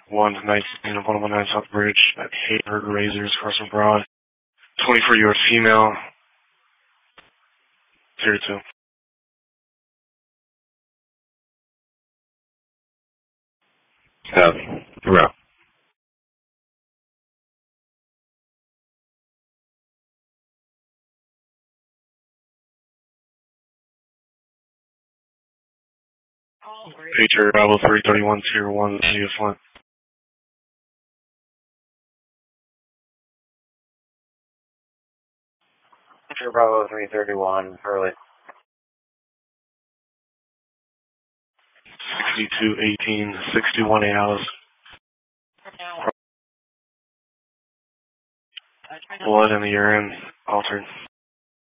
119 of 119 South Bridge at Hayberg Razors, Carson Broad. 24-year-old female. 02. Copy. Route. Patriot Bravo 331 Tier 1 City of Flint. Patriot Bravo 331 Hurley. 6218 61 Alice. Blood in the urine altered.